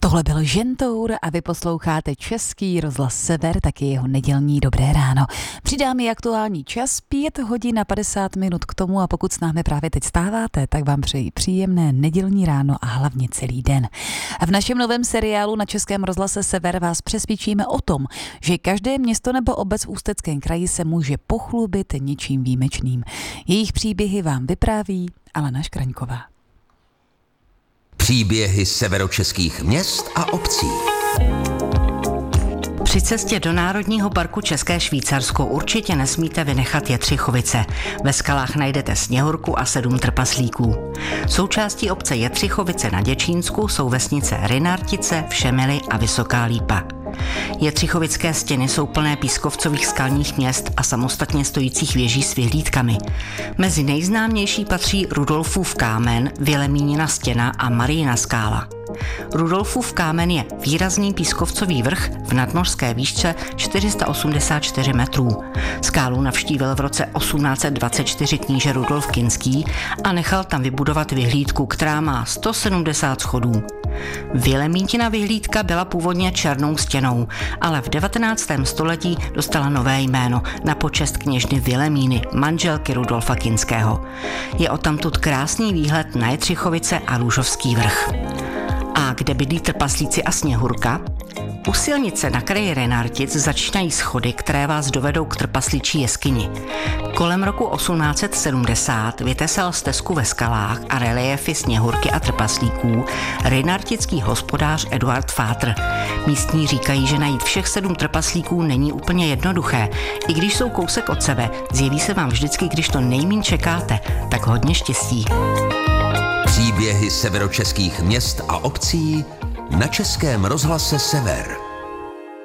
Tohle byl Žentour a vy posloucháte Český rozhlas Sever, taky jeho nedělní Dobré ráno. Přidám i aktuální čas, 5 hodin a 50 minut k tomu, a pokud s námi právě teď stáváte, tak vám přeji příjemné nedělní ráno a hlavně celý den. A v našem novém seriálu na Českém rozhlase Sever vás přesvědčíme o tom, že každé město nebo obec v Ústeckém kraji se může pochlubit něčím výjimečným. Jejich příběhy vám vypráví Alena Škraňková. Příběhy severočeských měst a obcí. Při cestě do Národního parku České Švýcarsko určitě nesmíte vynechat Jetřichovice. Ve skalách najdete sněhurku a 7 trpaslíků. Součástí obce Jetřichovice na Děčínsku jsou vesnice Rynartice, Všemily a Vysoká Lípa. Jetřichovické stěny jsou plné pískovcových skalních měst a samostatně stojících věží s vyhlídkami. Mezi nejznámější patří Rudolfův kámen, Vilemínina stěna a Marijina skála. Rudolfův kámen je výrazný pískovcový vrch v nadmořské výšce 484 metrů. Skálu navštívil v roce 1824 kníže Rudolf Kinský a nechal tam vybudovat vyhlídku, která má 170 schodů. Vilemítina vyhlídka byla původně černou stěnou, ale v 19. století dostala nové jméno na počest kněžny Vilemíny, manželky Rudolfa Kinského. Je odtamtud krásný výhled na Jetřichovice a Růžovský vrch. A kde bydlí trpaslíci a sněhurka? U silnice na kraji Rynartic začínají schody, které vás dovedou k trpasličí jeskyni. Kolem roku 1870 vytesal stezku ve skalách a reliéfy sněhurky a trpaslíků rynartický hospodář Eduard Fátr. Místní říkají, že najít všech 7 trpaslíků není úplně jednoduché. I když jsou kousek od sebe, zjeví se vám vždycky, když to nejmíň čekáte. Tak hodně štěstí. Příběhy severočeských měst a obcí na Českém rozhlase Sever.